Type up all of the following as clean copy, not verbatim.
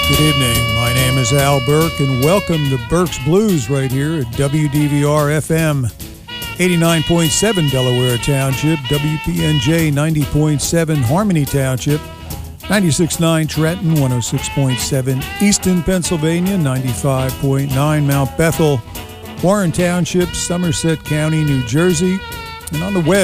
Good evening. My name is Al Burke, and welcome to Burke's Blues right here at WDVR FM 89.7 Delaware Township, WPNJ 90.7 Harmony Township, 96.9 Trenton, 106.7 Easton, Pennsylvania, 95.9 Mount Bethel, Warren Township, Somerset County, New Jersey, and on the web,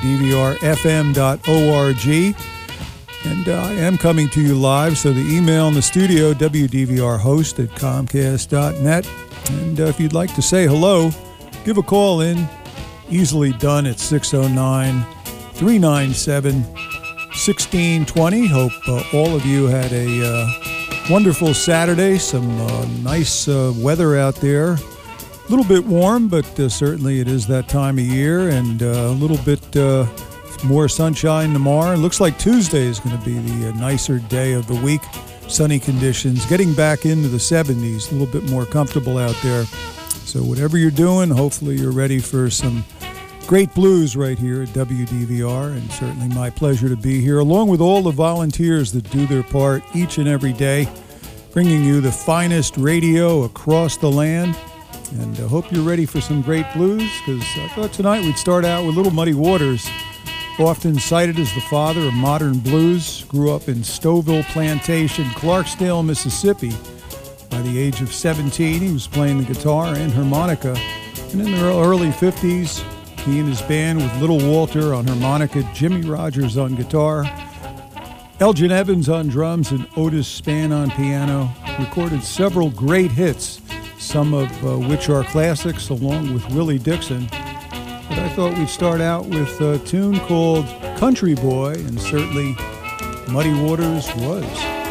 WDVRFM.org. And I am coming to you live, so the email in the studio, WDVRhost@Comcast.net. And if you'd like to say hello, give a call in. Easily done at 609-397-1620. Hope all of you had a wonderful Saturday. Some nice weather out there. A little bit warm, but certainly it is that time of year. And a little bit more sunshine tomorrow. It looks like Tuesday is going to be the nicer day of the week. Sunny conditions, getting back into the 70s, a little bit more comfortable out there. So whatever you're doing, hopefully you're ready for some great blues right here at WDVR, and certainly my pleasure to be here, along with all the volunteers that do their part each and every day, bringing you the finest radio across the land. And I hope you're ready for some great blues, because I thought tonight we'd start out with Little Muddy Waters. Often cited as the father of modern blues, grew up in Stouffville Plantation, Clarksdale, Mississippi. By the age of 17, he was playing the guitar and harmonica. And in the early 50s, he and his band with Little Walter on harmonica, Jimmy Rogers on guitar, Elgin Evans on drums, and Otis Spann on piano, recorded several great hits, some of which are classics, along with Willie Dixon. But I thought we'd start out with a tune called Country Boy, and certainly Muddy Waters was.